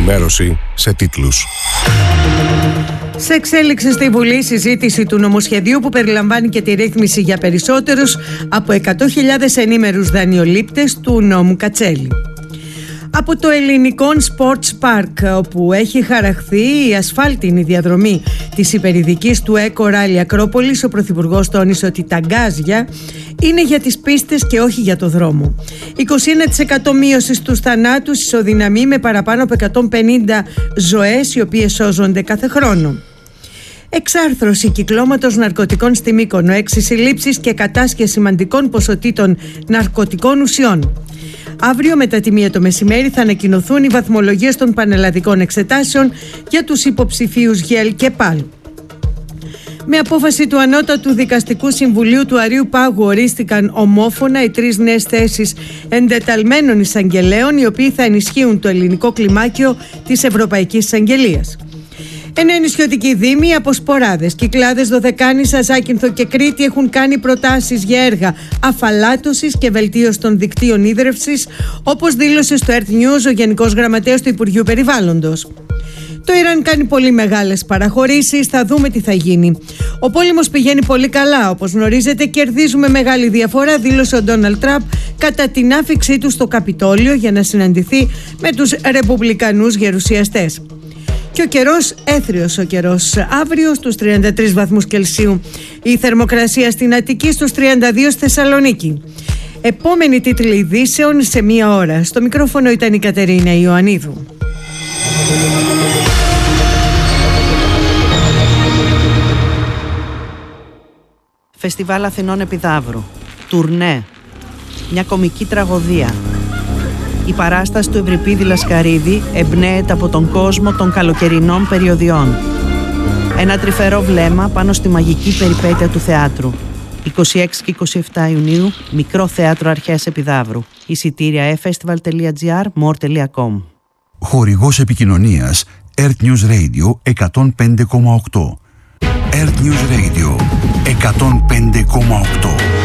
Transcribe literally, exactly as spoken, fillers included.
ενημέρωση σε τίτλους. Σε εξέλιξη στη Βουλή συζήτηση του νομοσχεδίου που περιλαμβάνει και τη ρύθμιση για περισσότερους από εκατό χιλιάδες ενήμερους δανειολήπτες του νόμου Κατσέλη. Από το ελληνικό Sports Park, όπου έχει χαραχθεί η ασφάλτινη διαδρομή της υπερηδικής του Eco Rally Ακρόπολης, ο Πρωθυπουργός τόνισε ότι τα γκάζια είναι για τις πίστες και όχι για το δρόμο. είκοσι ένα τοις εκατό μείωση στους θανάτους ισοδυναμεί με παραπάνω από εκατόν πενήντα ζωές οι οποίες σώζονται κάθε χρόνο. Εξάρθρωση κυκλώματος ναρκωτικών στη Μύκονο, έξι συλλήψεις και κατάσχεση σημαντικών ποσοτήτων ναρκωτικών ουσιών. Αύριο μετά τη μία το μεσημέρι θα ανακοινωθούν οι βαθμολογίες των πανελλαδικών εξετάσεων για τους υποψηφίους ΓΕΛ και ΠΑΛ. Με απόφαση του Ανώτατου Δικαστικού Συμβουλίου του Αρείου Πάγου ορίστηκαν ομόφωνα οι τρεις νέες θέσεις εντεταλμένων εισαγγελέων, οι οποίοι θα ενισχύουν το ελληνικό κλιμάκιο της Ευρωπαϊκής Εισαγγελίας. Ενώ οι νησιωτικοί δήμοι από Σποράδες, Κυκλάδες, Δωδεκάνησα, Ζάκυνθο και Κρήτη έχουν κάνει προτάσεις για έργα αφαλάτωσης και βελτίωση των δικτύων ίδρευσης, όπως δήλωσε στο Earth News ο Γενικός Γραμματέας του Υπουργείου Περιβάλλοντος. Το Ιράν κάνει πολύ μεγάλες παραχωρήσεις, θα δούμε τι θα γίνει. Ο πόλεμος πηγαίνει πολύ καλά, όπως γνωρίζετε κερδίζουμε μεγάλη διαφορά, δήλωσε ο Ντόναλντ Τραμπ κατά την άφιξή του στο Καπιτόλιο για να συναντηθεί με τους ρεπουμπλικανούς γερουσιαστές. Και ο καιρός, έθριος ο καιρός αύριο στους τριάντα τρεις βαθμούς Κελσίου. Η θερμοκρασία στην Αττική στους τριάντα δύο στη Θεσσαλονίκη. Επόμενη τίτλη ειδήσεων σε μία ώρα. Στο μικρόφωνο ήταν η Κατερίνα Ιωαννίδου. Φεστιβάλ Αθηνών Επιδαύρου. Τουρνέ. Μια κομική τραγωδία. Η παράσταση του Ευρυπίδη Λασκαρίδη εμπνέεται από τον κόσμο των καλοκαιρινών περιοδιών. Ένα τρυφερό βλέμμα πάνω στη μαγική περιπέτεια του θεάτρου. είκοσι έξι και είκοσι επτά Ιουνίου, Μικρό Θέατρο Αρχαίας Επιδαύρου. Εισιτήρια e-festival τελεία gr, more τελεία com. Χορηγός επικοινωνίας Earth News Radio εκατόν πέντε κόμμα οκτώ. Earth News Radio εκατόν πέντε κόμμα οκτώ.